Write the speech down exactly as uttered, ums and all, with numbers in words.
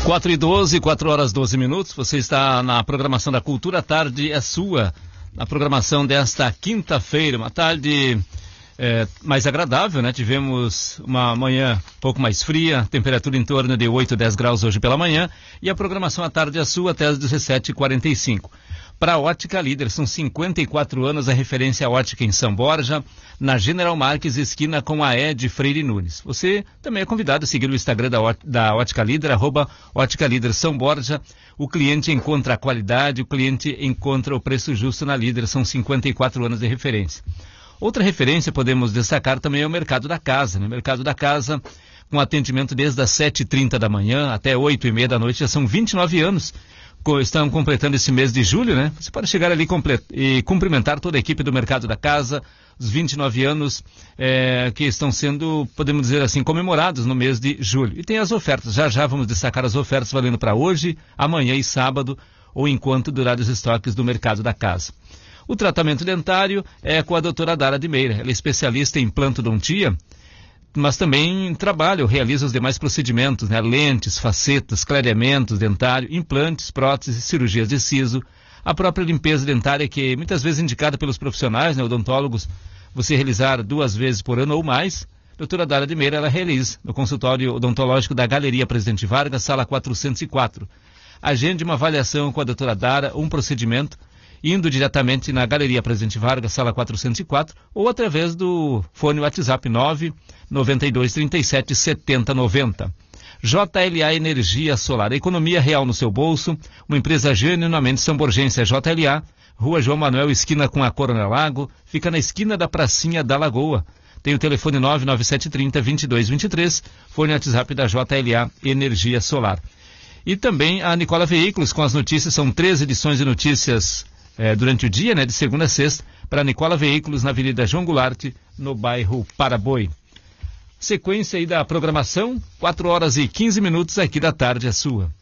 quatro e doze, quatro horas doze minutos. Você está na programação da Cultura. A tarde é sua. Na programação desta quinta-feira, uma tarde é, mais agradável, né? Tivemos uma manhã um pouco mais fria, temperatura em torno de oito, dez graus hoje pela manhã. E a programação à tarde é sua até às dezessete e quarenta e cinco. Para a Ótica Líder, são cinquenta e quatro anos a referência ótica em São Borja, na General Marques, esquina com a Ed Freire Nunes. Você também é convidado a seguir o Instagram da, da Ótica Líder, arroba Ótica Líder São Borja. O cliente encontra a qualidade, o cliente encontra o preço justo na Líder, são cinquenta e quatro anos de referência. Outra referência podemos destacar também é o Mercado da Casa, né? O Mercado da Casa, com atendimento desde as sete e trinta da manhã até oito e meia da noite, já são vinte e nove anos. Estão completando esse mês de julho, né? Você pode chegar ali e cumprimentar toda a equipe do Mercado da Casa, os vinte e nove anos é, que estão sendo, podemos dizer assim, comemorados no mês de julho. E tem as ofertas, já já vamos destacar as ofertas valendo para hoje, amanhã e sábado, ou enquanto durar os estoques do Mercado da Casa. O tratamento dentário é com a doutora Dara de Meira, ela é especialista em plantodontia, mas também trabalha, realiza os demais procedimentos, né? Lentes, facetas, clareamentos dentário, implantes, próteses, cirurgias de siso, a própria limpeza dentária, que muitas vezes é indicada pelos profissionais, né, odontólogos, você realizar duas vezes por ano ou mais. A doutora Dara de Meira, ela realiza no consultório odontológico da Galeria Presidente Vargas, sala quatrocentos e quatro. Agende uma avaliação com a doutora Dara, um procedimento, indo diretamente na Galeria Presidente Vargas, sala quatrocentos e quatro, ou através do fone WhatsApp nove nove dois, três sete, sete zero nove zero. J L A Energia Solar, economia real no seu bolso, uma empresa genuinamente samborgense. J L A, Rua João Manuel, esquina com a Coronel Lago, fica na esquina da Pracinha da Lagoa. Tem o telefone nove nove sete três zero, vinte e dois vinte e três, fone WhatsApp da J L A Energia Solar. E também a Nicola Veículos, com as notícias, são três edições de notícias É, durante o dia, né, de segunda a sexta, para Nicola Veículos, na Avenida João Goulart, no bairro Paraboi. Sequência aí da programação, quatro horas e quinze minutos aqui da tarde, a sua.